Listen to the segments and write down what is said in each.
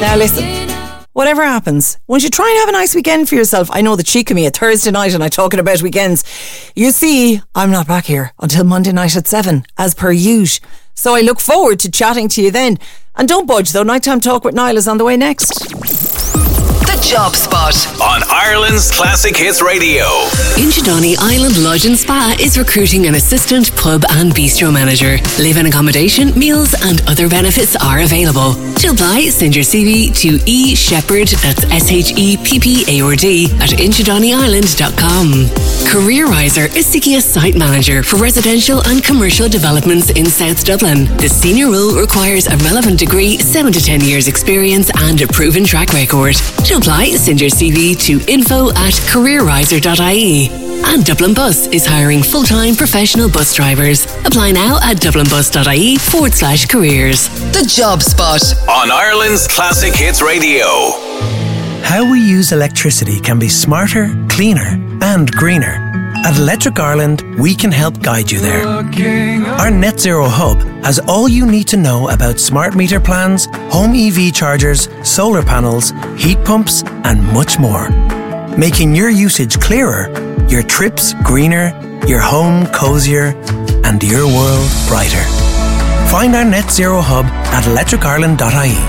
Now listen, whatever happens, won't you try and have a nice weekend for yourself? I know the cheek of me, a Thursday night and I'm talking about weekends. You see, I'm not back here until Monday night at 7, as per usual. So I look forward to chatting to you then. And don't budge though, Nighttime Talk with Niall is on the way next. The Job Spot on Ireland's Classic Hits Radio. Inchydoney Island Lodge and Spa is recruiting an assistant pub and bistro manager. Live-in accommodation, meals and other benefits are available. To apply, send your CV to eShepherd, that's SHEPPARD, at inchydoneyisland.com. CareerRiser is seeking a site manager for residential and commercial developments in South Dublin. The senior role requires a relevant degree, 7 to 10 years experience and a proven track record. To apply, send your CV to info@careerriser.ie. And Dublin Bus is hiring full-time professional bus drivers. Apply now at dublinbus.ie/careers. The Job Spot on Ireland's Classic Hits Radio. How we use electricity can be smarter, cleaner and greener. At Electric Ireland, we can help guide you there. Our Net Zero Hub has all you need to know about smart meter plans, home EV chargers, solar panels, heat pumps and much more. Making your usage clearer, your trips greener, your home cozier and your world brighter. Find our Net Zero Hub at electricireland.ie.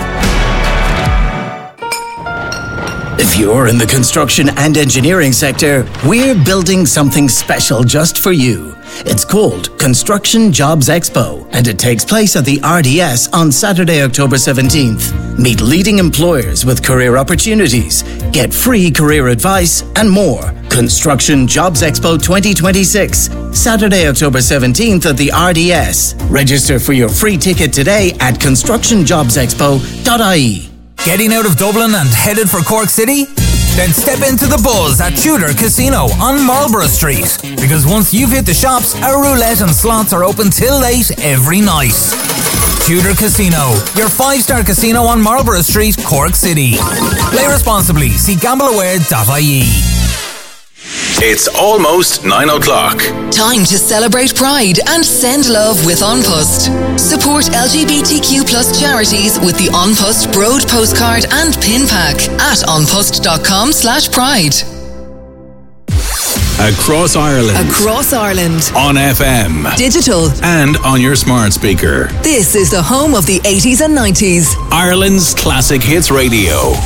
If you're in the construction and engineering sector, we're building something special just for you. It's called Construction Jobs Expo, and it takes place at the RDS on Saturday, October 17th. Meet leading employers with career opportunities, get free career advice, and more. Construction Jobs Expo 2026, Saturday, October 17th at the RDS. Register for your free ticket today at constructionjobsexpo.ie. Getting out of Dublin and headed for Cork City? Then step into the buzz at Tudor Casino on Marlborough Street. Because once you've hit the shops, our roulette and slots are open till late every night. Tudor Casino, your 5-star casino on Marlborough Street, Cork City. Play responsibly. See gambleaware.ie. It's almost 9 o'clock. Time to celebrate Pride and send love with An Post. Support LGBTQ+ charities with the An Post Broad postcard and pin pack at anpost.com/pride. Across Ireland. Across Ireland. On FM. Digital. And on your smart speaker. This is the home of the 80s and 90s. Ireland's Classic Hits Radio.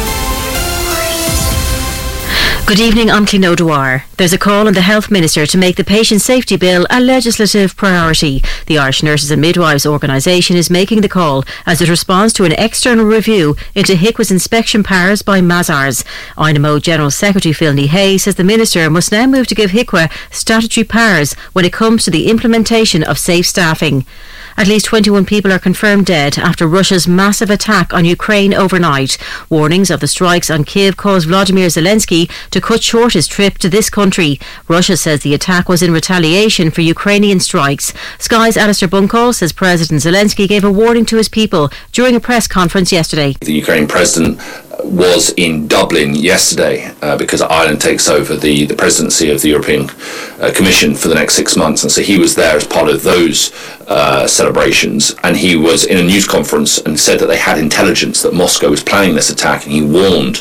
Good evening, I'm Clín O'Dwyer. There's a call on the Health Minister to make the Patient Safety Bill a legislative priority. The Irish Nurses and Midwives organisation is making the call as it responds to an external review into HIQA's inspection powers by Mazars. INMO General Secretary Phil Hay says the Minister must now move to give HIQA statutory powers when it comes to the implementation of safe staffing. At least 21 people are confirmed dead after Russia's massive attack on Ukraine overnight. Warnings of the strikes on Kiev caused Vladimir Zelensky to cut short his trip to this country. Russia says the attack was in retaliation for Ukrainian strikes. Sky's Alistair Buncall says President Zelensky gave a warning to his people during a press conference yesterday. The Ukrainian president was in Dublin yesterday because Ireland takes over the presidency of the European Commission for the next 6 months, and so he was there as part of those celebrations, and he was in a news conference and said that they had intelligence that Moscow was planning this attack, and he warned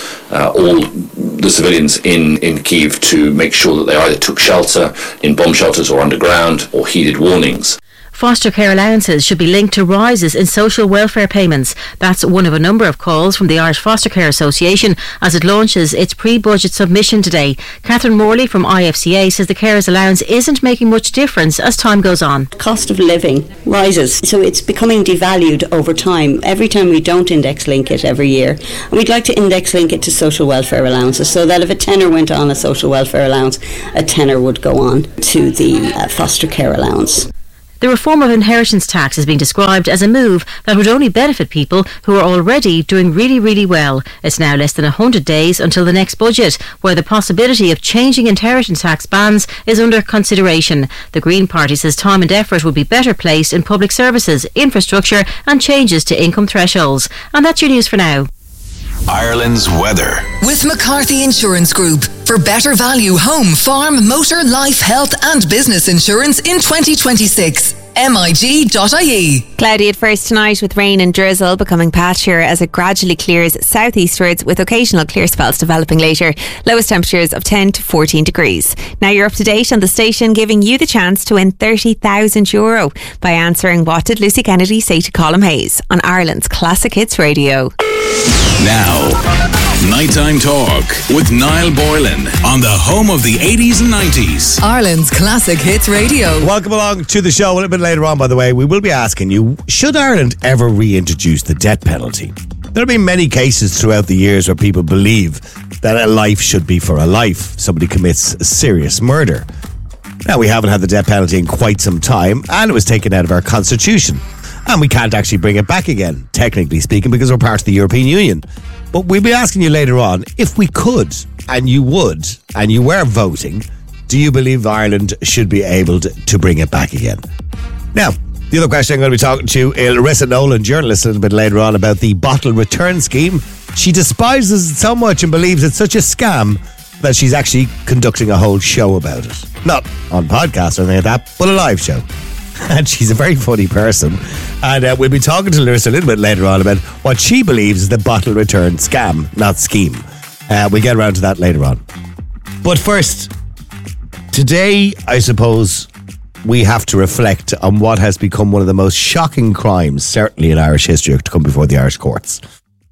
all the civilians in Kyiv to make sure that they either took shelter in bomb shelters or underground or heeded warnings. Foster care allowances should be linked to rises in social welfare payments. That's one of a number of calls from the Irish Foster Care Association as it launches its pre-budget submission today. Catherine Morley from IFCA says the carers allowance isn't making much difference as time goes on. Cost of living rises, so it's becoming devalued over time. Every time we don't index link it every year, and we'd like to index link it to social welfare allowances so that if a tenner went on a social welfare allowance, a tenner would go on to the foster care allowance. The reform of inheritance tax is being described as a move that would only benefit people who are already doing really, really well. It's now less than 100 days until the next budget, where the possibility of changing inheritance tax bands is under consideration. The Green Party says time and effort would be better placed in public services, infrastructure and changes to income thresholds. And that's your news for now. Ireland's weather. With McCarthy Insurance Group. For better value home, farm, motor, life, health and business insurance in 2026. mig.ie. Cloudy at first tonight with rain and drizzle becoming patchier as it gradually clears southeastwards with occasional clear spells developing later. Lowest temperatures of 10 to 14 degrees. Now you're up to date on the station, giving you the chance to win €30,000 by answering What Did Lucy Kennedy Say to Colm Hayes on Ireland's Classic Hits Radio. Now, Nighttime Talk with Niall Boylan on the home of the 80s and 90s. Ireland's Classic Hits Radio. Welcome along to the show. A little bit later on, by the way, we will be asking you, should Ireland ever reintroduce the death penalty? There have been many cases throughout the years where people believe that a life should be for a life. Somebody commits a serious murder. Now, we haven't had the death penalty in quite some time, and it was taken out of our constitution. And we can't actually bring it back again, technically speaking, because we're part of the European Union. But we'll be asking you later on, if we could, and you would, and you were voting, do you believe Ireland should be able to bring it back again? Now, the other question I'm going to be talking to Larissa Nolan, journalist, a little bit later on about the bottle return scheme. She despises it so much and believes it's such a scam that she's actually conducting a whole show about it. Not on podcast or anything like that, but a live show. And she's a very funny person. And we'll be talking to Larissa a little bit later on about what she believes is the bottle return scam, not scheme. We'll get around to that later on. But first, today, I suppose, we have to reflect on what has become one of the most shocking crimes, certainly in Irish history, to come before the Irish courts.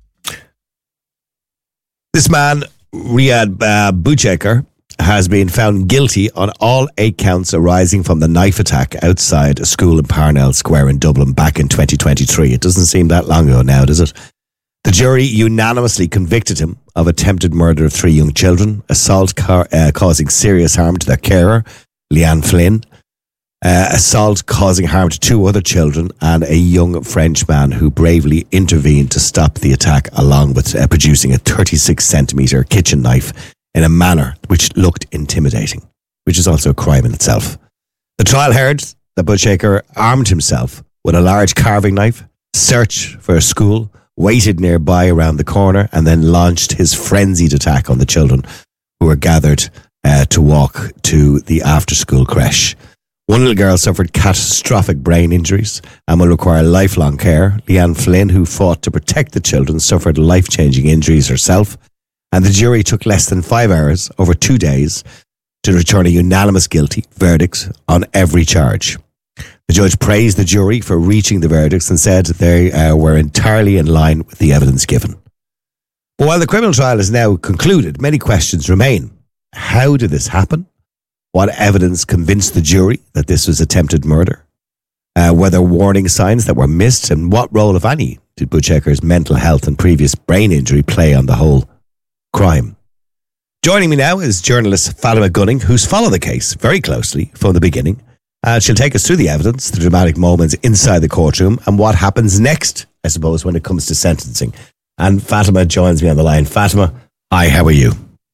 This man, Riyad Bouchecker, has been found guilty on all 8 counts arising from the knife attack outside a school in Parnell Square in Dublin back in 2023. It doesn't seem that long ago now, does it? The jury unanimously convicted him of attempted murder of 3 young children, assault causing serious harm to their carer, Leanne Flynn, assault causing harm to 2 other children, and a young French man who bravely intervened to stop the attack, along with producing a 36-centimetre kitchen knife in a manner which looked intimidating, which is also a crime in itself. The trial heard that Bouchecker armed himself with a large carving knife, searched for a school, waited nearby around the corner, and then launched his frenzied attack on the children who were gathered to walk to the after-school creche. One little girl suffered catastrophic brain injuries and will require lifelong care. Leanne Flynn, who fought to protect the children, suffered life-changing injuries herself. And the jury took less than 5 hours over 2 days to return a unanimous guilty verdict on every charge. The judge praised the jury for reaching the verdicts and said they were entirely in line with the evidence given. But while the criminal trial is now concluded, many questions remain. How did this happen? What evidence convinced the jury that this was attempted murder? Were there warning signs that were missed? And what role, if any, did Bouchecker's mental health and previous brain injury play on the whole crime? Joining me now is journalist Fatima Gunning, who's followed the case very closely from the beginning. She'll take us through the evidence, the dramatic moments inside the courtroom, and what happens next, I suppose, when it comes to sentencing. And Fatima joins me on the line. Fatima, hi, how are you?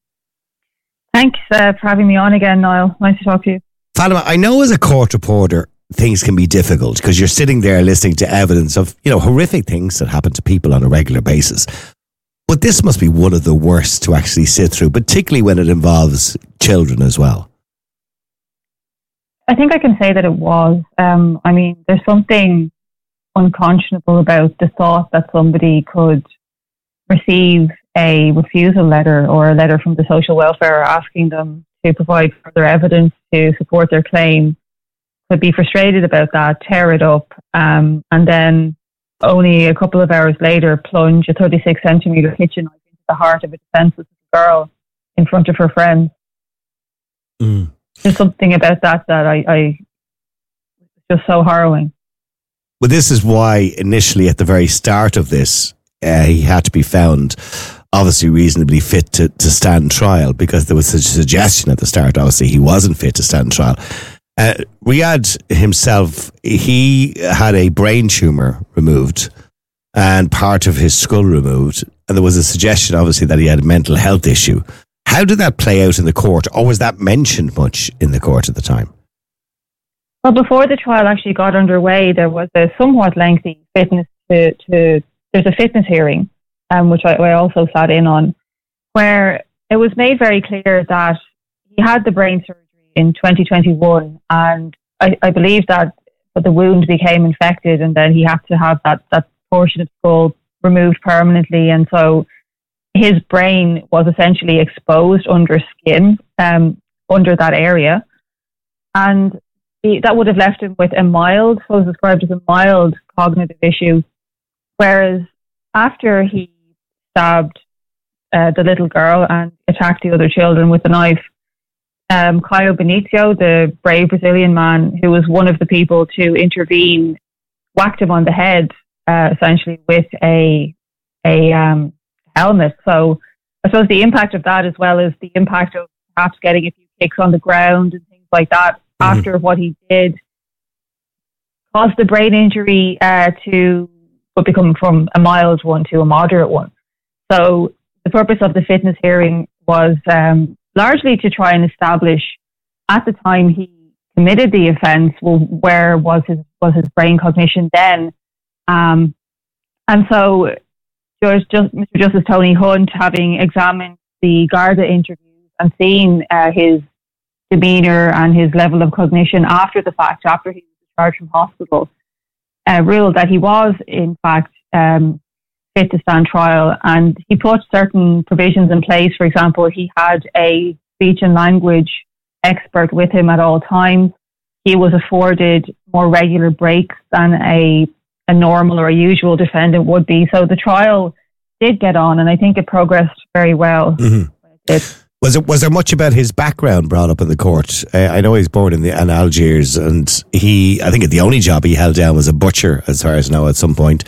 Thanks for having me on again, Niall. Nice to talk to you. Fatima, I know as a court reporter, things can be difficult because you're sitting there listening to evidence of, horrific things that happen to people on a regular basis. But this must be one of the worst to actually sit through, particularly when it involves children as well. I think I can say that it was. There's something unconscionable about the thought that somebody could receive a refusal letter or a letter from the social welfare asking them to provide further evidence to support their claim, could be frustrated about that, tear it up, and then only a couple of hours later plunge a 36-centimetre kitchen knife into the heart of a defenceless girl in front of her friends. There's something about that I it's just so harrowing. But this is why initially at the very start of this, he had to be found obviously reasonably fit to stand trial, because there was such a suggestion at the start, obviously he wasn't fit to stand trial. Riyad himself, he had a brain tumour removed and part of his skull removed, and there was a suggestion obviously that he had a mental health issue. How did that play out in the court, or was that mentioned much in the court at the time? Well, before the trial actually got underway, there was a somewhat lengthy fitness there's a fitness hearing, which I also sat in on, where it was made very clear that he had the brain surgery in 2021, and I believe that but the wound became infected, and then he had to have that portion of skull removed permanently. And so his brain was essentially exposed under skin, under that area. And that would have left him with was described as a mild cognitive issue. Whereas after he stabbed the little girl and attacked the other children with a knife, Caio Benicio, the brave Brazilian man who was one of the people to intervene, whacked him on the head, essentially with a helmet. So I suppose the impact of that, as well as the impact of perhaps getting a few kicks on the ground and things like that after what he did, caused the brain injury to become from a mild one to a moderate one. So the purpose of the fitness hearing was largely to try and establish, at the time he committed the offence, where was his brain cognition then? And so Mr. Justice Tony Hunt, having examined the Garda interviews and seen his demeanour and his level of cognition after the fact, after he was discharged from hospital, ruled that he was in fact fit to stand trial, and he put certain provisions in place. For example, he had a speech and language expert with him at all times. He was afforded more regular breaks than a normal or a usual defendant would be. So the trial did get on, and I think it progressed very well. Mm-hmm. Was there much about his background brought up in the court? I know he was born in Algiers, and I think the only job he held down was a butcher, as far as I know, at some point.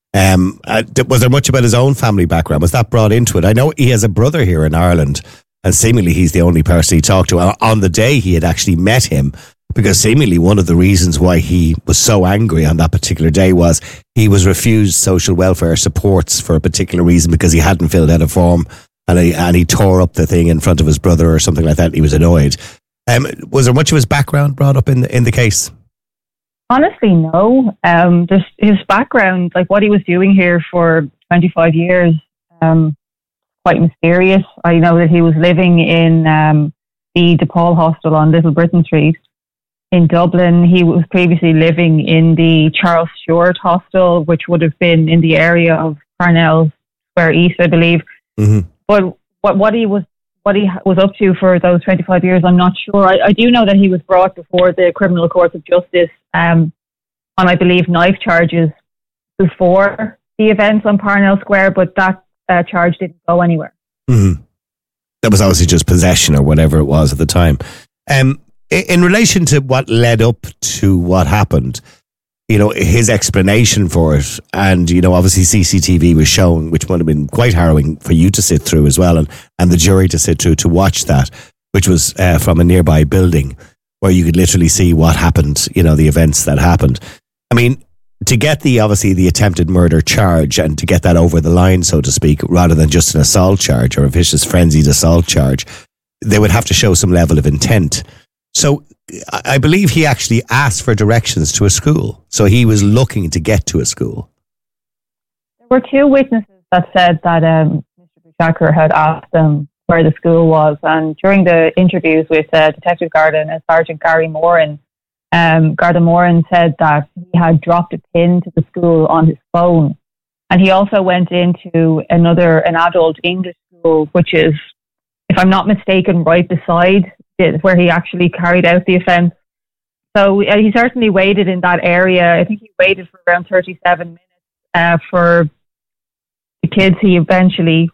Was there much about his own family background? Was that brought into it? I know he has a brother here in Ireland, and seemingly he's the only person he talked to. On the day he had actually met him, because seemingly one of the reasons why he was so angry on that particular day was he was refused social welfare supports for a particular reason because he hadn't filled out a form, and he tore up the thing in front of his brother or something like that. And he was annoyed. Was there much of his background brought up in the case? Honestly, no. Just his background, like what he was doing here for 25 years, quite mysterious. I know that he was living in the DePaul Hostel on Little Britain Street in Dublin. He was previously living in the Charles Stewart Hostel, which would have been in the area of Parnell Square East, I believe. Mm-hmm. But what he was up to for those 25 years, I'm not sure. I do know that he was brought before the Criminal Courts of Justice on, I believe, knife charges before the events on Parnell Square, but that charge didn't go anywhere. Mm-hmm. That was obviously just possession or whatever it was at the time. In relation to what led up to what happened, his explanation for it, and, obviously CCTV was shown, which would have been quite harrowing for you to sit through as well, and the jury to sit through to watch that, which was from a nearby building where you could literally see what happened, the events that happened. I mean, to get the attempted murder charge and to get that over the line, so to speak, rather than just an assault charge or a vicious frenzied assault charge, they would have to show some level of intent. So I believe he actually asked for directions to a school. So he was looking to get to a school. There were two witnesses that said that Mr. Buchaker had asked them where the school was. And during the interviews with Detective Garda and Sergeant Gary Moran, Garda Moran said that he had dropped a pin to the school on his phone. And he also went into an adult English school, which is, if I'm not mistaken, right beside where he actually carried out the offence. So he certainly waited in that area. I think he waited for around 37 minutes for the kids he eventually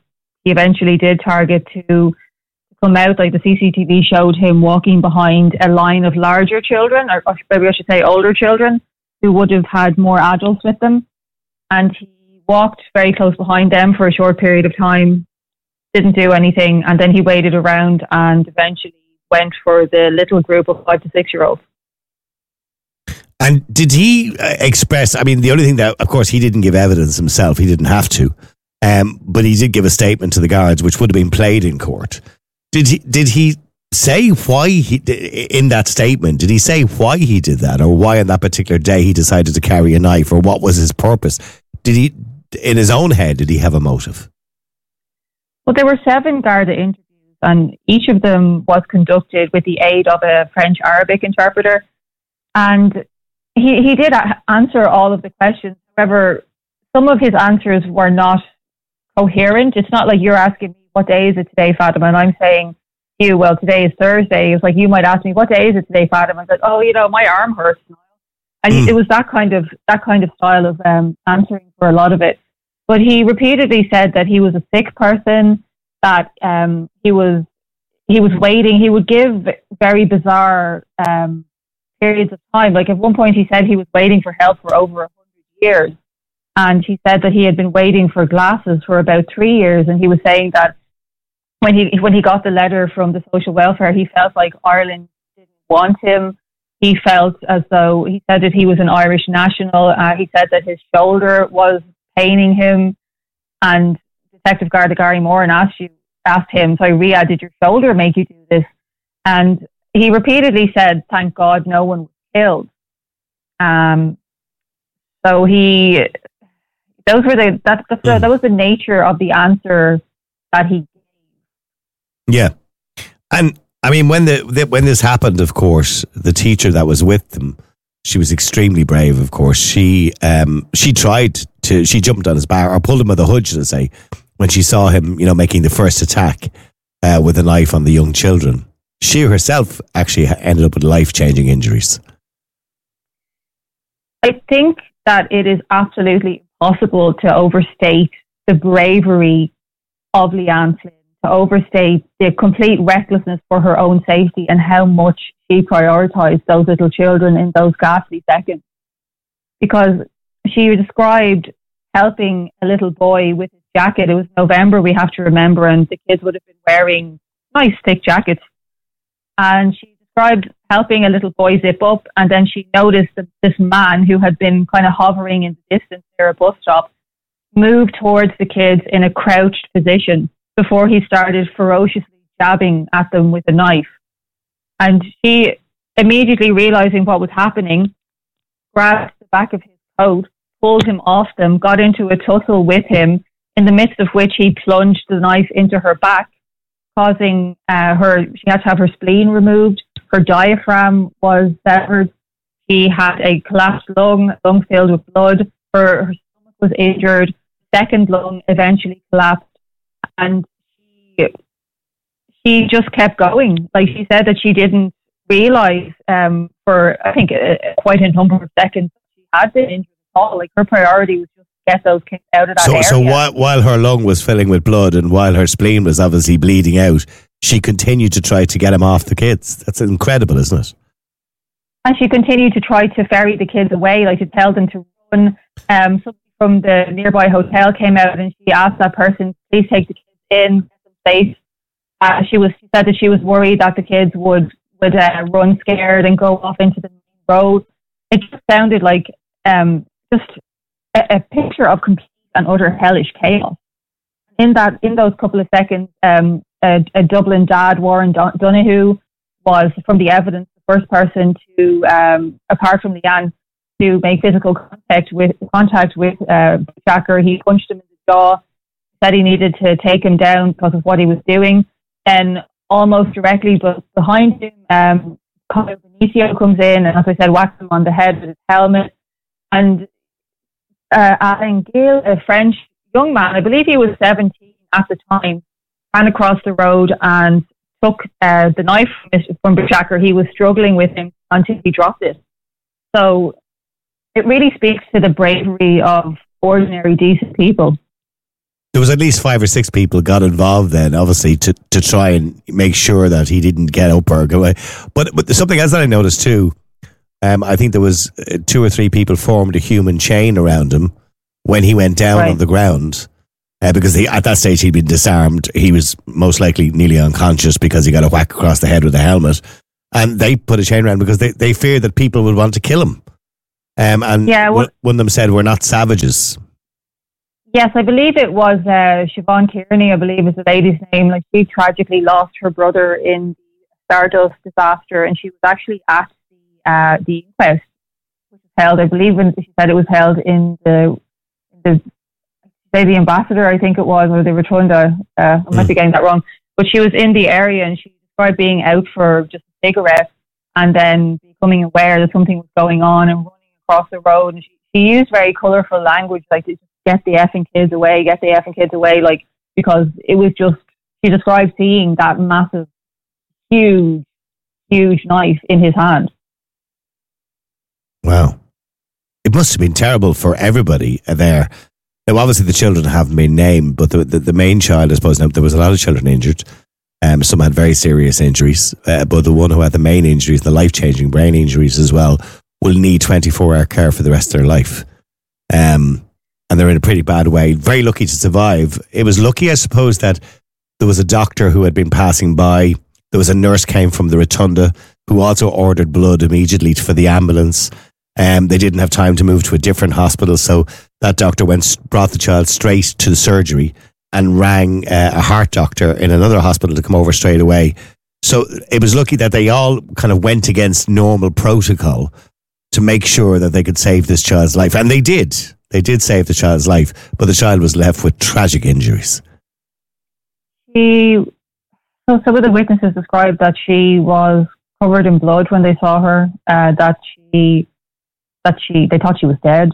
did target to come out. Like the CCTV showed him walking behind a line of larger children, or maybe I should say older children, who would have had more adults with them. And he walked very close behind them for a short period of time, didn't do anything, and then he waited around and eventually went for the little group of 5 to 6 year olds. And did he express, I mean, the only thing that, of course, he didn't give evidence himself, he didn't have to, but he did give a statement to the guards, which would have been played in court. Did he say why in that statement, did he say why he did that, or why on that particular day he decided to carry a knife, or what was his purpose? Did he, in his own head, did he have a motive? Well, there were 7 Garda interviews, and each of them was conducted with the aid of a French-Arabic interpreter. And he did answer all of the questions. However, some of his answers were not coherent. It's not like you're asking me, what day is it today, Fatima? And I'm saying to you, well, today is Thursday. It's like you might ask me, what day is it today, Fatima? And it's like, oh, my arm hurts. And it was that kind of style of answering for a lot of it. But he repeatedly said that he was a sick person, that he was waiting. He would give very bizarre periods of time. Like at one point he said he was waiting for help for over 100 years. And he said that he had been waiting for glasses for about 3 years. And he was saying that when he got the letter from the social welfare, he felt like Ireland didn't want him. He felt as though, he said that he was an Irish national. He said that his shoulder was paining him. And Detective Garda Gary Moran asked him, sorry, Riyadh, did your shoulder make you do this? And he repeatedly said, thank God no one was killed. So that was the nature of the answer that he gave. Yeah. And I mean, when this happened, of course, the teacher that was with them, she was extremely brave, of course. She jumped on his back, or pulled him by the hood, should I say, when she saw him, making the first attack with a knife on the young children. She herself actually ended up with life-changing injuries. I think that it is absolutely impossible to overstate the bravery of Leanne Flynn, to overstate the complete recklessness for her own safety and how much she prioritised those little children in those ghastly seconds. Because she described helping a little boy with his jacket. It was November, we have to remember, and the kids would have been wearing nice thick jackets. And she described helping a little boy zip up, and then she noticed that this man who had been kind of hovering in the distance near a bus stop moved towards the kids in a crouched position before he started ferociously jabbing at them with a knife. And she, immediately realizing what was happening, grabbed the back of his coat, pulled him off them, got into a tussle with him, in the midst of which he plunged the knife into her back, causing she had to have her spleen removed. Her diaphragm was severed. She had a collapsed lung filled with blood. Her stomach was injured. Second lung eventually collapsed. And she just kept going. Like, she said that she didn't realize for, I think, quite a number of seconds she had been injured at all. Like, her priority was just to get those kids out of that area. So while her lung was filling with blood and while her spleen was obviously bleeding out, she continued to try to get him off the kids. That's incredible, isn't it? And she continued to try to ferry the kids away, like to tell them to run. Somebody from the nearby hotel came out and she asked that person, please take the kids in, get them safe. She said that she was worried that the kids would run scared and go off into the main road. It just sounded like just a picture of complete and utter hellish chaos. In those couple of seconds, a Dublin dad, Warren Donoghue, was, from the evidence, the first person to, apart from Leanne, to make physical contact with Jacker. He punched him in the jaw, said he needed to take him down because of what he was doing. Then almost directly behind him, Conor Benicio comes in and, as I said, whacks him on the head with his helmet. And Alain Gill, a French young man, I believe he was 17 at the time, ran across the road and took the knife from Jacker. He was struggling with him until he dropped it. So it really speaks to the bravery of ordinary, decent people. There was at least 5 or 6 people got involved then, obviously, to try and make sure that he didn't get up or go away. But there's something else that I noticed too. I think there was 2 or 3 people formed a human chain around him when he went down on the ground. Because at that stage he'd been disarmed. He was most likely nearly unconscious because he got a whack across the head with a helmet. And they put a chain around because they feared that people would want to kill him. One of them said, we're not savages. Yes, I believe it was Siobhan Kearney, I believe is the lady's name. Like, she tragically lost her brother in the Stardust disaster, and she was actually at the inquest, which was held, I believe, she said it was held in the Ambassador, I think it was, or the Rotunda. I might be getting that wrong. But she was in the area, and she described being out for just a cigarette and then becoming aware that something was going on and running across the road. And she used very colourful language, like, to just get the effing kids away, like, because it was just, she described seeing that massive, huge knife in his hand. Wow. It must have been terrible for everybody there. Now, obviously, the children haven't been named, but the main child, I suppose, now, there was a lot of children injured. Some had very serious injuries, but the one who had the main injuries, the life-changing brain injuries as well, will need 24-hour care for the rest of their life. And they're in a pretty bad way. Very lucky to survive. It was lucky, I suppose, that there was a doctor who had been passing by. There was a nurse came from the rotunda who also ordered blood immediately for the ambulance. They didn't have time to move to a different hospital, so that doctor brought the child straight to the surgery and rang a heart doctor in another hospital to come over straight away. So it was lucky that they all kind of went against normal protocol to make sure that they could save this child's life. And they did. They did save the child's life, but the child was left with tragic injuries. So some of the witnesses described that she was covered in blood when they saw her, they thought she was dead.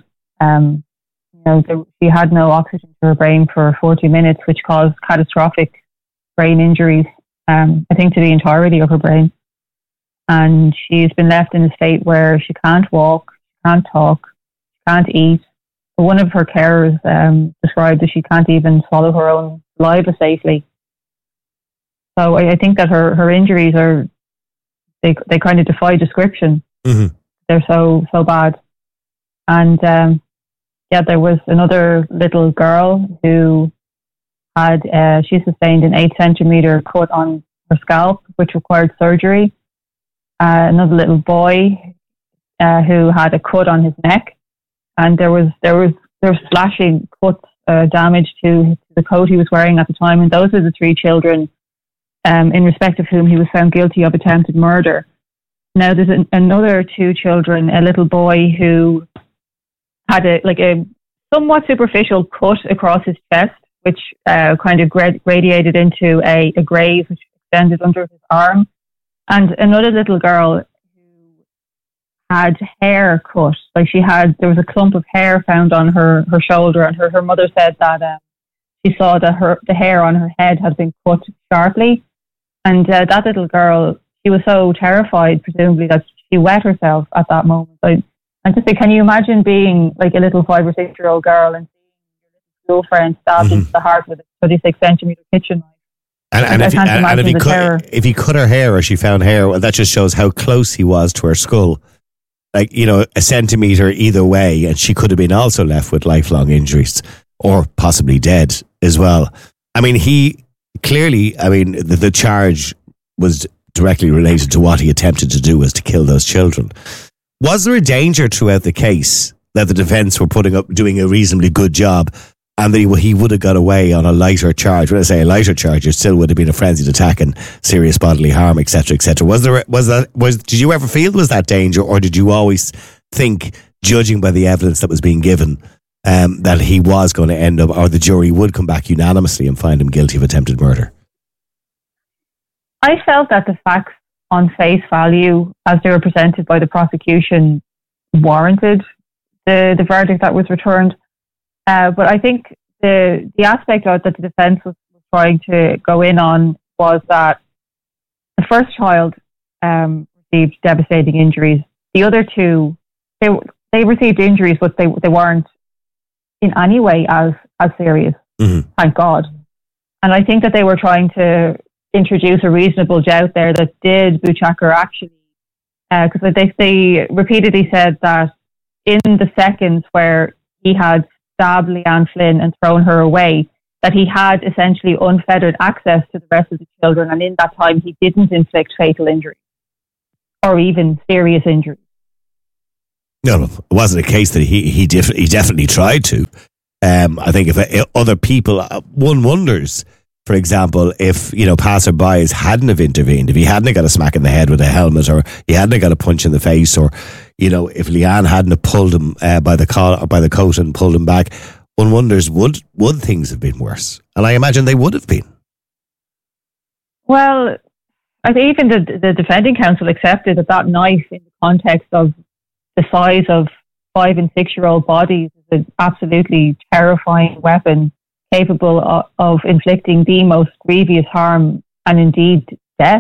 She had no oxygen to her brain for 40 minutes, which caused catastrophic brain injuries, I think, to the entirety of her brain. And she's been left in a state where she can't walk, can't talk, can't eat. One of her carers described that she can't even swallow her own saliva safely. So I think that her injuries they kind of defy description. Mm-hmm. They're so bad. And there was another little girl who had she sustained an 8-centimeter cut on her scalp, which required surgery. Another little boy who had a cut on his neck, and there was slashing cuts, damage to the coat he was wearing at the time. And those are the 3 children, in respect of whom he was found guilty of attempted murder. Now there's another 2 children, a little boy who had a somewhat superficial cut across his chest, which kind of radiated into a graze which extended under his arm. And another little girl who had hair cut, there was a clump of hair found on her shoulder, and her mother said that she saw that the hair on her head had been cut sharply. And that little girl, she was so terrified, presumably, that she wet herself at that moment. And just say, can you imagine being like a little 5 or 6 year old girl and seeing your little girlfriend stabbed into the heart with a 36-centimeter kitchen knife? And if he cut her hair, or she found hair, well, that just shows how close he was to her skull. Like, a centimetre either way, and she could have been also left with lifelong injuries, or possibly dead as well. I mean, the charge was directly related to what he attempted to do, was to kill those children. Was there a danger throughout the case that the defence were doing a reasonably good job, and that he would have got away on a lighter charge? When I say a lighter charge, it still would have been a frenzied attack and serious bodily harm, etc., etc. Did you ever feel there was that danger, or did you always think, judging by the evidence that was being given, that he was going to end up, or the jury would come back unanimously and find him guilty of attempted murder? I felt that the facts on face value, as they were presented by the prosecution, warranted the verdict that was returned. But I think the aspect that the defence was trying to go in on was that the first child received devastating injuries. The other 2, they received injuries, but they weren't in any way as serious. Mm-hmm. Thank God. And I think that they were trying to introduce a reasonable doubt there that did Buchaker actually, because they repeatedly said that in the seconds where he had stabbed Leanne Flynn and thrown her away, that he had essentially unfettered access to the rest of the children, and in that time he didn't inflict fatal injury or even serious injury. No, it wasn't a case that he definitely tried to. I think if other people, one wonders, for example, if passerbys hadn't have intervened, if he hadn't got a smack in the head with a helmet, or he hadn't got a punch in the face, or if Leanne hadn't have pulled him by the collar or by the coat and pulled him back, one wonders, would things have been worse? And I imagine they would have been. Well, I think even the defending counsel accepted that knife, in the context of the size of 5 and 6-year-old bodies is an absolutely terrifying weapon capable of inflicting the most grievous harm and indeed death.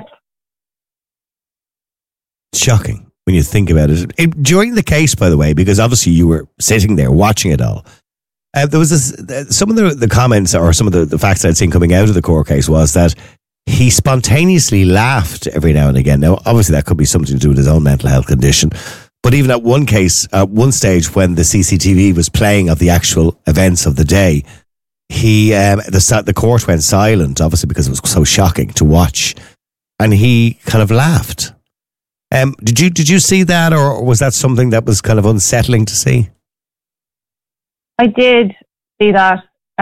Shocking when you think about it. During the case, by the way, because obviously you were sitting there watching it all, there was some of the comments or some of the facts I'd seen coming out of the court case was that he spontaneously laughed every now and again. Now, obviously that could be something to do with his own mental health condition. But even at one case, at one stage when the CCTV was playing of the actual events of the day, the court went silent, obviously because it was so shocking to watch, and he kind of laughed. Did you see that, or was that something that was kind of unsettling to see? I did see that.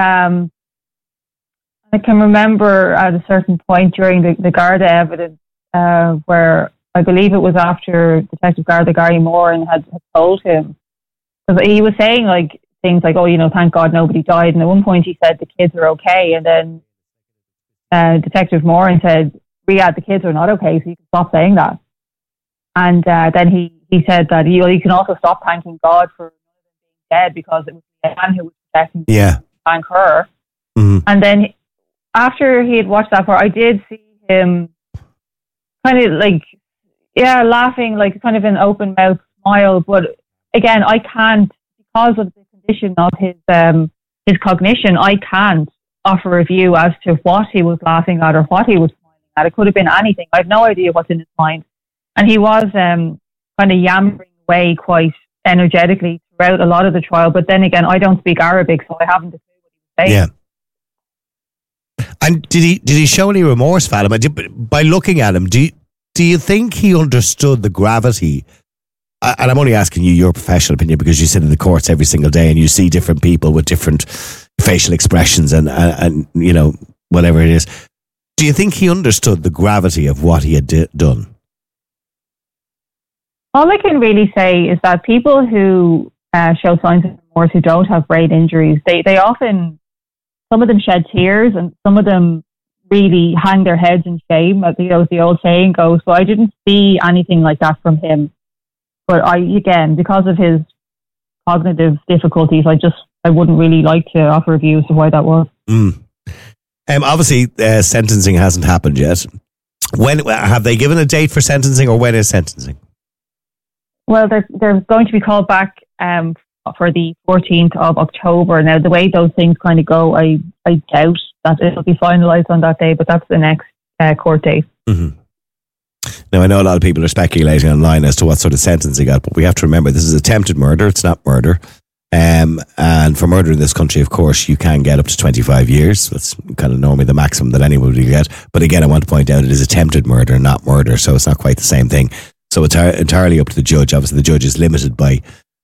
I can remember at a certain point during the Garda evidence where I believe it was after Detective Garda Gary Moran had told him, because he was saying like things like, "Oh, thank God nobody died," and at one point he said the kids are okay, and then Detective Moran said, "Riyadh, the kids are not okay, so you can stop saying that." And then he said that you can also stop thanking God for being dead because it was the man who was protecting you. Yeah. Thank her. Mm-hmm. And then after he had watched that part, I did see him kind of laughing, like kind of an open mouth smile. But again, I can't, because of the condition of his cognition, I can't offer a view as to what he was laughing at or what he was smiling at. It could have been anything. I have no idea what's in his mind. And he was kind of yammering away quite energetically throughout a lot of the trial. But then again, I don't speak Arabic, so I haven't a clue what he was saying. Yeah. And did he show any remorse, Fatima? By looking at him, do you think he understood the gravity? And I'm only asking you your professional opinion because you sit in the courts every single day and you see different people with different facial expressions and whatever it is. Do you think he understood the gravity of what he had done? All I can really say is that people who show signs of remorse who don't have brain injuries, they often, some of them shed tears and some of them really hang their heads in shame, as the old saying goes. So I didn't see anything like that from him. But because of his cognitive difficulties, I wouldn't really like to offer a view as to why that was. Obviously, sentencing hasn't happened yet. When have they given a date for sentencing, or when is sentencing? Well, they're going to be called back for the 14th of October. Now, the way those things kind of go, I doubt that it'll be finalised on that day, but that's the next court date. Mm-hmm. Now, I know a lot of people are speculating online as to what sort of sentence he got, but we have to remember this is attempted murder. It's not murder. And for murder in this country, of course, you can get up to 25 years. That's kind of normally the maximum that anyone would get. But again, I want to point out it is attempted murder, not murder, so it's not quite the same thing. So it's entirely up to the judge. Obviously, the judge is limited by,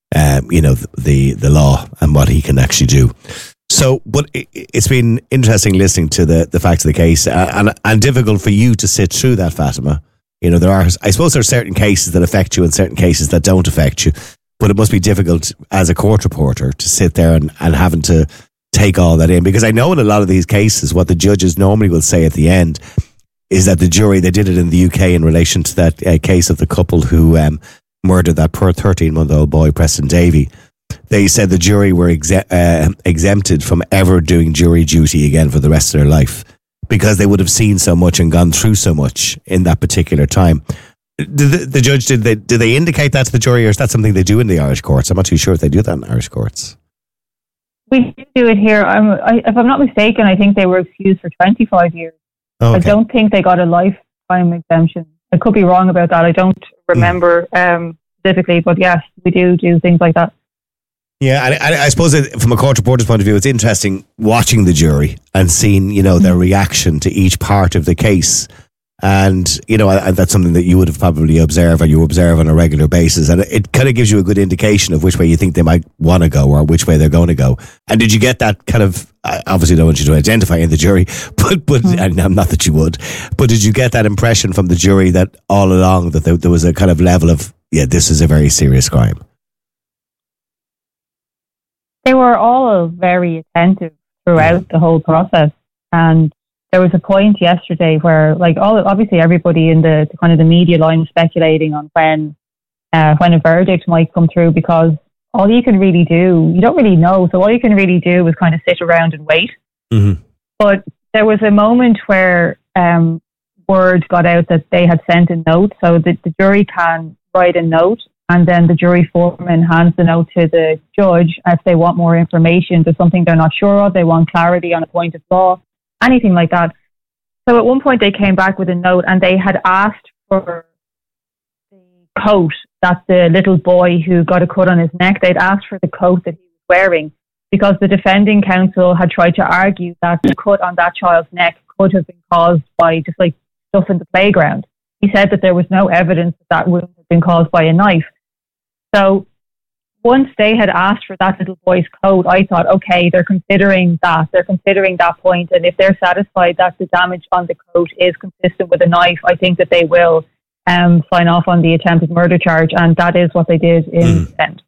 the law and what he can actually do. So, but it's been interesting listening to the facts of the case and difficult for you to sit through that, Fatima. There are certain cases that affect you and certain cases that don't affect you. But it must be difficult as a court reporter to sit there and having to take all that in. Because I know in a lot of these cases, what the judges normally will say at the end is that the jury, they did it in the UK in relation to that case of the couple who murdered that poor 13-month-old boy, Preston Davey. They said the jury were exempted from ever doing jury duty again for the rest of their life because they would have seen so much and gone through so much in that particular time. The judge, did they indicate that to the jury, or is that something they do in the Irish courts? I'm not too sure if they do that in Irish courts. We do it here. If I'm not mistaken, I think they were excused for 25 years. Okay. I don't think they got a lifetime exemption. I could be wrong about that. I don't remember specifically, but yes, we do things like that. Yeah, and I suppose from a court reporter's point of view, it's interesting watching the jury and seeing, their reaction to each part of the case. And, and that's something that you would have probably observed, or you observe on a regular basis. And it kind of gives you a good indication of which way you think they might want to go or which way they're going to go. And did you get that kind of, I obviously don't want you to identify in the jury, but and not that you would, but did you get that impression from the jury that all along that there was a kind of level of, this is a very serious crime? They were all very attentive throughout the whole process. And there was a point yesterday where, obviously everybody in the kind of the media line was speculating on when a verdict might come through, because all you can really do, you don't really know. So all you can really do is kind of sit around and wait. Mm-hmm. But there was a moment where word got out that they had sent a note, so that the jury can write a note, and then the jury foreman hands the note to the judge if they want more information. There's something they're not sure of, they want clarity on a point of law, anything like that. So at one point they came back with a note, and they had asked for the coat that the little boy who got a cut on his neck, they'd asked for the coat that he was wearing, because the defending counsel had tried to argue that the cut on that child's neck could have been caused by just like stuff in the playground. He said that there was no evidence that wound had been caused by a knife. So once they had asked for that little boy's coat, I thought, okay, they're considering that point, and if they're satisfied that the damage on the coat is consistent with a knife, I think that they will sign off on the attempted murder charge, and that is what they did in the end.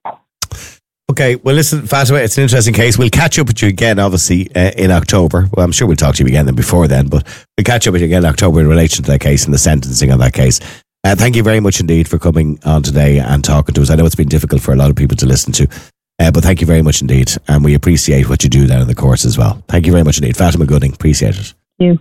Okay, well, listen, Fatima, it's an interesting case. We'll catch up with you again, obviously, in October. Well, I'm sure we'll talk to you again before then, but we'll catch up with you again in October in relation to that case and the sentencing on that case. Thank you very much indeed for coming on today and talking to us. I know it's been difficult for a lot of people to listen to, but thank you very much indeed, and we appreciate what you do down in the course as well. Thank you very much indeed. Fatima Gooding, appreciate it. Thank you.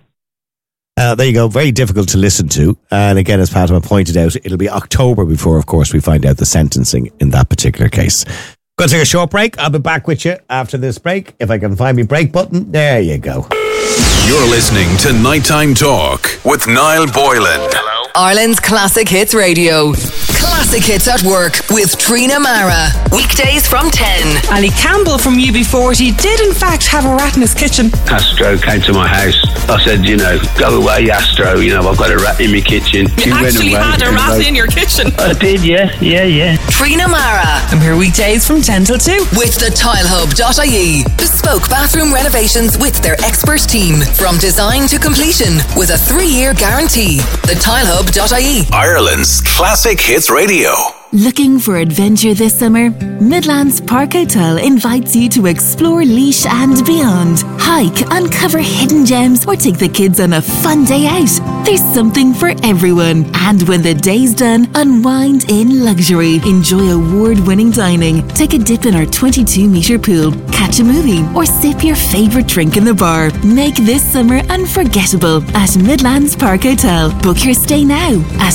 There you go. Very difficult to listen to. And again, as Fatima pointed out, it'll be October before, of course, we find out the sentencing in that particular case. Going to take a short break. I'll be back with you after this break. If I can find my break button. There you go. You're listening to Nighttime Talk with Niall Boylan. Ireland's Classic Hits Radio. Classic Hits at Work with Trina Mara. Weekdays from 10. Ali Campbell from UB40 did in fact have a rat in his kitchen. Astro came to my house. I said, go away, Astro. I've got a rat in my kitchen. You actually had a rat in your kitchen? I did, yeah. Trina Mara. I'm here weekdays from 10 till 2. With the tilehub.ie. Bespoke bathroom renovations with their expert team. From design to completion with a 3-year guarantee. The tilehub.ie. Ireland's Classic Hits Radio. Looking for adventure this summer? Midlands Park Hotel invites you to explore Laois and beyond. Hike, uncover hidden gems, or take the kids on a fun day out. There's something for everyone. And when the day's done, unwind in luxury. Enjoy award-winning dining. Take a dip in our 22-metre pool. Catch a movie or sip your favourite drink in the bar. Make this summer unforgettable at Midlands Park Hotel. Book your stay now at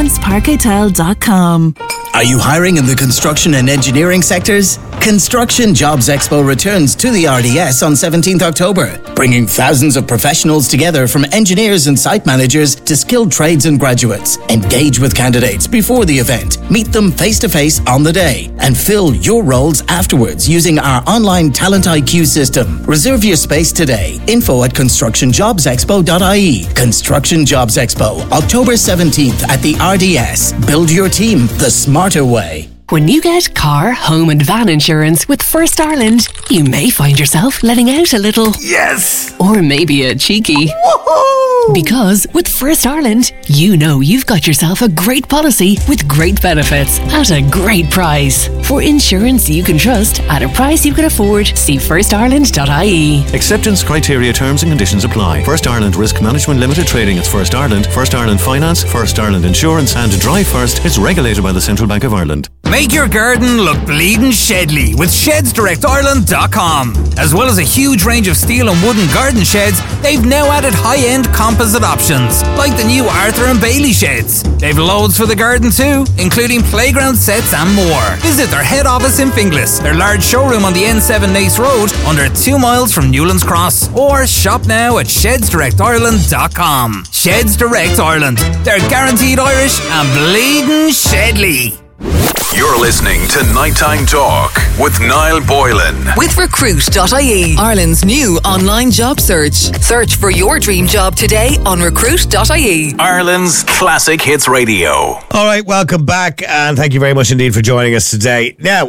midlandsparkhotel.com. Are you hiring in the construction and engineering sectors? Construction Jobs Expo returns to the RDS on 17th October, bringing thousands of professionals together from engineers and site managers to skilled trades and graduates. Engage with candidates before the event, meet them face-to-face on the day, and fill your roles afterwards using our online Talent IQ system. Reserve your space today. Info at constructionjobsexpo.ie. Construction Jobs Expo, October 17th at the RDS. Build your team the smarter way. When you get car, home and van insurance with First Ireland, you may find yourself letting out a little. Yes! Or maybe a cheeky. Woohoo! Because with First Ireland, you know you've got yourself a great policy with great benefits at a great price. For insurance you can trust at a price you can afford, see firstireland.ie. Acceptance criteria, terms and conditions apply. First Ireland Risk Management Limited Trading, it's First Ireland Finance, First Ireland Insurance, and Drive First. It's regulated by the Central Bank of Ireland. Make your garden look bleeding Shedley with ShedsDirectIreland.com. As well as a huge range of steel and wooden garden sheds, they've now added high-end composite options, like the new Arthur and Bailey sheds. They've loads for the garden too, including playground sets and more. Visit their head office in Finglas, their large showroom on the N7 Nace Road, under 2 miles from Newlands Cross, or shop now at ShedsDirectIreland.com. Sheds Direct Ireland. They're guaranteed Irish and bleeding Shedley. You're listening to Nighttime Talk with Niall Boylan. With Recruit.ie, Ireland's new online job search. Search for your dream job today on Recruit.ie. Ireland's Classic Hits Radio. All right, welcome back, and thank you very much indeed for joining us today. Now,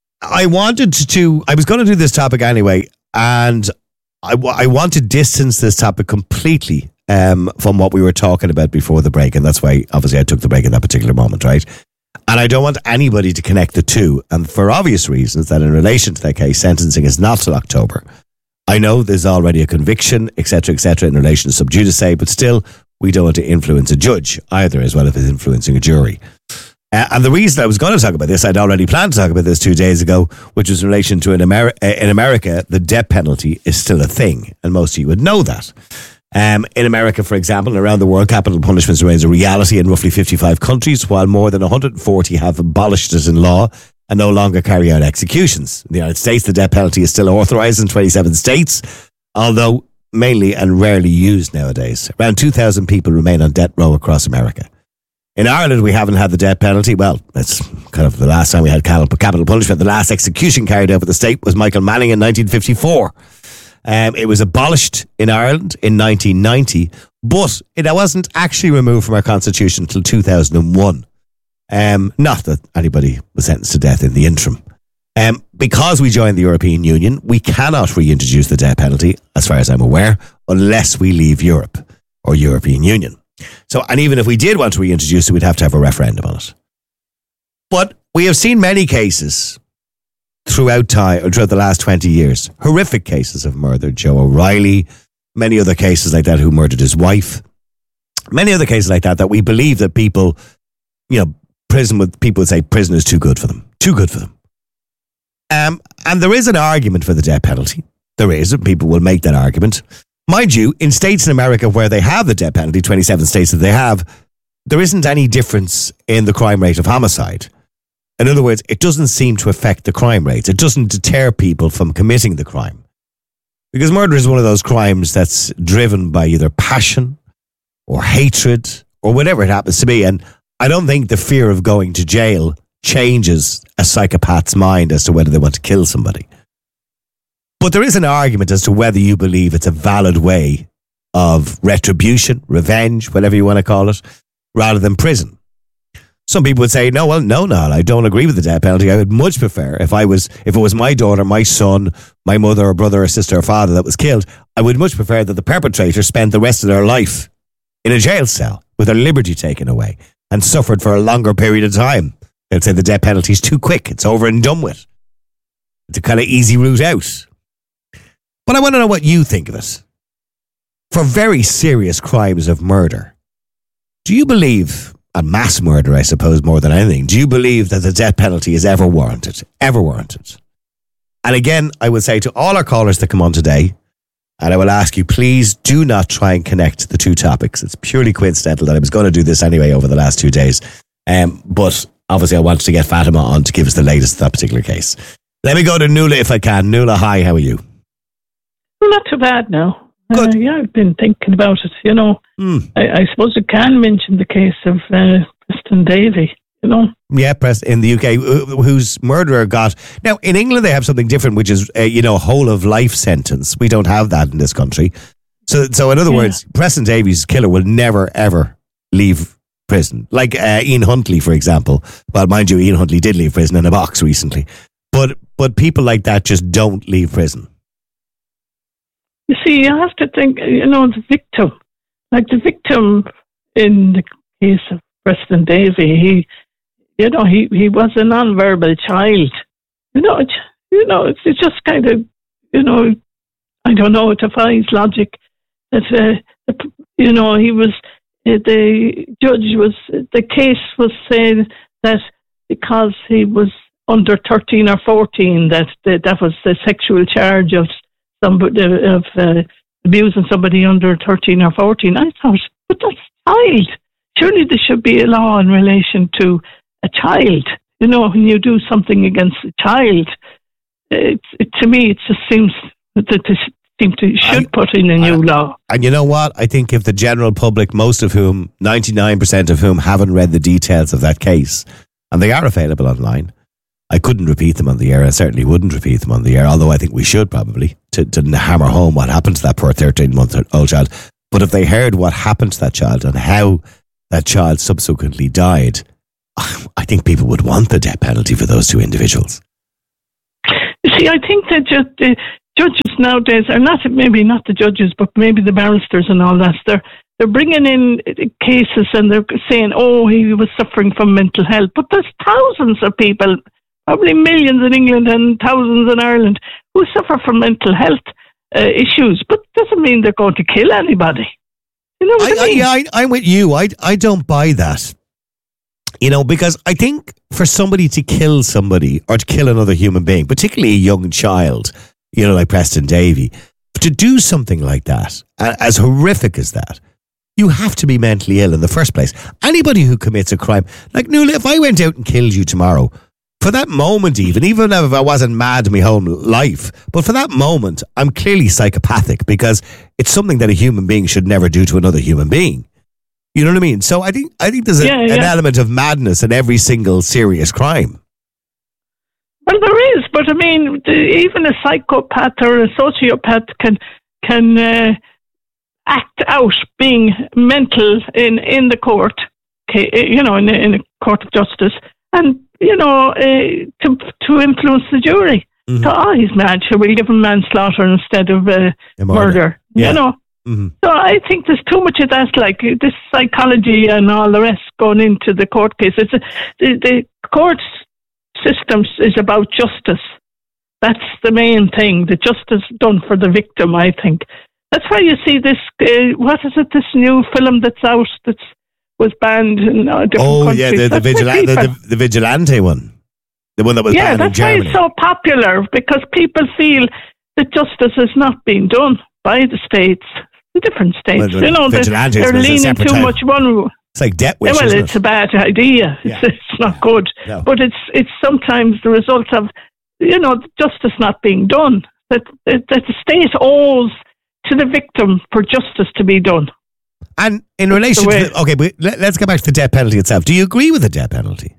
I was going to do this topic anyway, and I want to distance this topic completely from what we were talking about before the break, and that's why, obviously, I took the break in that particular moment, right? And I don't want anybody to connect the two, and for obvious reasons, that in relation to that case, sentencing is not till October. I know there's already a conviction, etc., in relation to sub judice, but still, we don't want to influence a judge either, as well as influencing a jury. And the reason I was going to talk about this, I'd already planned to talk about this 2 days ago, which was in relation to in America, the death penalty is still a thing. And most of you would know that. In America, for example, and around the world, capital punishment remains a reality in roughly 55 countries, while more than 140 have abolished it in law and no longer carry out executions. In the United States, the death penalty is still authorised in 27 states, although mainly and rarely used nowadays. Around 2,000 people remain on death row across America. In Ireland, we haven't had the death penalty. Well, that's kind of the last time we had capital punishment. The last execution carried out by the state was Michael Manning in 1954. It was abolished in Ireland in 1990, but it wasn't actually removed from our constitution until 2001. Not that anybody was sentenced to death in the interim. Because we joined the European Union, we cannot reintroduce the death penalty, as far as I'm aware, unless we leave Europe or European Union. So, and even if we did want to reintroduce it, we'd have to have a referendum on it. But we have seen many cases throughout the last 20 years, horrific cases of murder. Joe O'Reilly, many other cases like that, who murdered his wife, many other cases like that we believe that people, people would say prison is too good for them. And there is an argument for the death penalty. There is, and people will make that argument. Mind you, in states in America where they have the death penalty, 27 states that they have, there isn't any difference in the crime rate of homicide. In other words, it doesn't seem to affect the crime rates. It doesn't deter people from committing the crime. Because murder is one of those crimes that's driven by either passion or hatred or whatever it happens to be. And I don't think the fear of going to jail changes a psychopath's mind as to whether they want to kill somebody. But there is an argument as to whether you believe it's a valid way of retribution, revenge, whatever you want to call it, rather than prison. Some people would say, no, I don't agree with the death penalty. I would much prefer, if it was my daughter, my son, my mother or brother or sister or father that was killed, I would much prefer that the perpetrator spent the rest of their life in a jail cell with their liberty taken away and suffered for a longer period of time. They'd say the death penalty is too quick. It's over and done with. It's a kind of easy route out. But I want to know what you think of it. For very serious crimes of murder, do you believe, and mass murder, I suppose, more than anything, do you believe that the death penalty is ever warranted? Ever warranted? And again, I would say to all our callers that come on today, and I will ask you, please do not try and connect the two topics. It's purely coincidental that I was going to do this anyway over the last 2 days. But obviously I wanted to get Fatima on to give us the latest in that particular case. Let me go to Nuala if I can. Nuala, hi, how are you? Not too bad now. Yeah, I've been thinking about it, I suppose you can mention the case of Preston Davey, Yeah, in the UK, whose murderer got... Now, in England, they have something different, which is, a whole of life sentence. We don't have that in this country. So in other words, Preston Davies' killer will never, ever leave prison. Like Ian Huntley, for example. Well, mind you, Ian Huntley did leave prison in a box recently. But people like that just don't leave prison. You see, you have to think, the victim. Like the victim in the case of Preston Davey, he was a non-verbal child. It's just kind of, I don't know, it defies logic that, he was, the case was saying that because he was under 13 or 14, that was the sexual charge of abusing somebody under 13 or 14. I thought, but that's child. Surely there should be a law in relation to a child. When you do something against a child, to me, it just seems that they should put in a new law. And you know what? I think if the general public, most of whom, 99% of whom, haven't read the details of that case, and they are available online, I couldn't repeat them on the air. I certainly wouldn't repeat them on the air, although I think we should probably, to hammer home what happened to that poor 13-month-old child. But if they heard what happened to that child and how that child subsequently died, I think people would want the death penalty for those two individuals. You see, I think that the judges nowadays are maybe not the judges, but maybe the barristers and all that. They're bringing in cases and they're saying, he was suffering from mental health. But there's thousands of people, probably millions in England and thousands in Ireland, who suffer from mental health issues, but doesn't mean they're going to kill anybody. You know what I mean? I'm with you. I don't buy that. You know, because I think for somebody to kill somebody or to kill another human being, particularly a young child, you know, like Preston Davey, to do something like that, as horrific as that, you have to be mentally ill in the first place. Anybody who commits a crime, like Nuala, if I went out and killed you tomorrow, for that moment even if I wasn't mad my whole life, but for that moment, I'm clearly psychopathic because it's something that a human being should never do to another human being. You know what I mean? So I think there's an element of madness in every single serious crime. Well, there is, but I mean, even a psychopath or a sociopath can act out being mental in the court, okay, you know, in a court of justice, and you know, to influence the jury. Mm-hmm. So, he's mad. So we'll give him manslaughter instead of murder. Yeah. You know. Mm-hmm. So I think there's too much of that, like this psychology and all the rest going into the court case. The court system is about justice. That's the main thing. The justice done for the victim, I think. That's why you see this. What is it? This new film that's out that was banned in different countries. The Vigilante one. The one that was banned in Germany. That's why it's so popular, because people feel that justice is not being done by the states. The different states, well, you know, they're leaning too much one. It's like debt wish. Well, it's a bad idea. Yeah. It's not good. No. But it's sometimes the result of, you know, justice not being done. That the state owes to the victim for justice to be done. And in relation to but let's go back to the death penalty itself. Do you agree with the death penalty?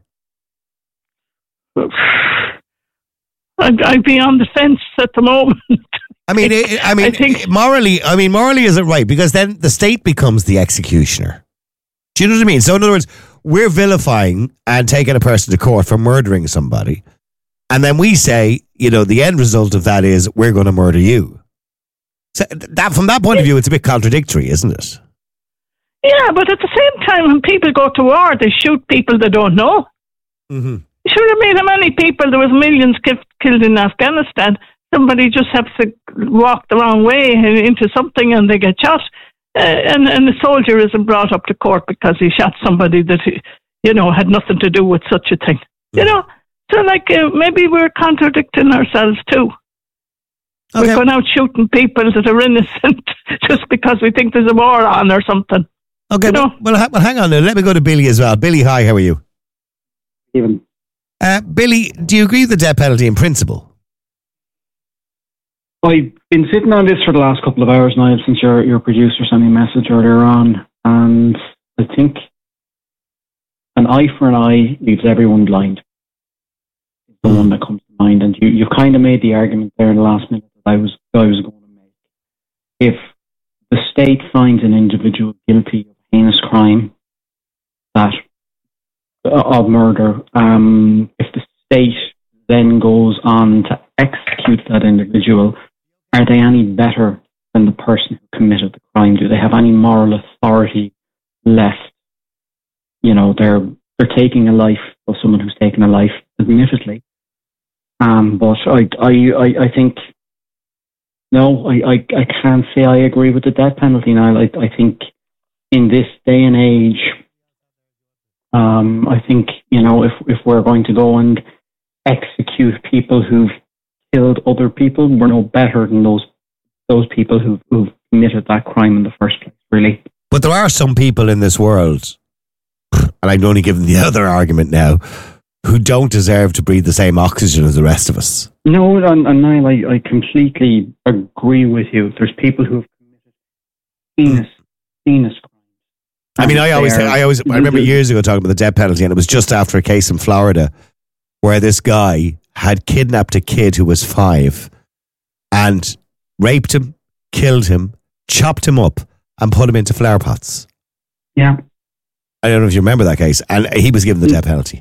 I'd be on the fence at the moment. I think morally, is it right? Because then the state becomes the executioner. Do you know what I mean? So in other words, we're vilifying and taking a person to court for murdering somebody. And then we say, you know, the end result of that is we're going to murder you. So that, from that point of view, it's a bit contradictory, isn't it? Yeah, but at the same time, when people go to war, they shoot people they don't know. Mm-hmm. Sure, I mean, how many people, there was millions killed in Afghanistan. Somebody just has to walk the wrong way into something and they get shot. And the soldier isn't brought up to court because he shot somebody that, you know, had nothing to do with such a thing. Mm-hmm. You know, so like maybe we're contradicting ourselves too. Okay. We're going out shooting people that are innocent just because we think there's a war on or something. Okay, well, hang on now. Let me go to Billy as well. Billy, hi, how are you? Even. Billy, do you agree with the death penalty in principle? I've been sitting on this for the last couple of hours now since your producer sent me a message earlier on, and I think an eye for an eye leaves everyone blind. It's the one that comes to mind, and you've kind of made the argument there in the last minute that I was going to make. If the state finds an individual guilty of heinous crime, of murder, if the state then goes on to execute that individual, are they any better than the person who committed the crime? Do they have any moral authority left? You know, they're taking a life of someone who's taken a life, admittedly. But I think, no, I can't say I agree with the death penalty now. I think in this day and age, I think, you know, if we're going to go and execute people who've killed other people, we're no better than those people who've committed that crime in the first place, really. But there are some people in this world, and I'm only giving the other argument now, who don't deserve to breathe the same oxygen as the rest of us. No, and Niall, I completely agree with you. There's people who've committed heinous crimes. I mean, I remember years ago talking about the death penalty, and it was just after a case in Florida where this guy had kidnapped a kid who was 5 and raped him, killed him, chopped him up, and put him into flower pots. Yeah. I don't know if you remember that case. And he was given the death penalty.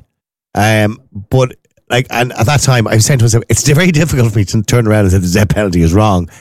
But, like, and at that time, I was saying to myself, it's very difficult for me to turn around and say the death penalty is wrong